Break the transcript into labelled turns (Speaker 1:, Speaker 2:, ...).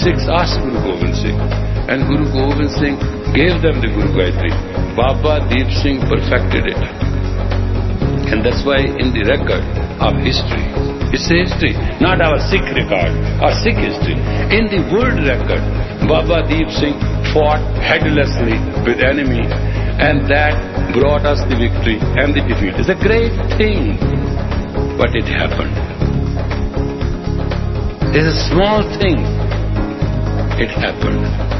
Speaker 1: Sikhs asked Guru Gobind Singh, and Guru Gobind Singh gave them the Guru Gayatri. Baba Deep Singh perfected it. And that's why in the record of history, it's a history, not our Sikh record or Sikh history. In the world record, Baba Deep Singh fought headlessly with enemy, and that brought us the victory and the defeat. It's a great thing, but it happened. It's a small thing. It happened.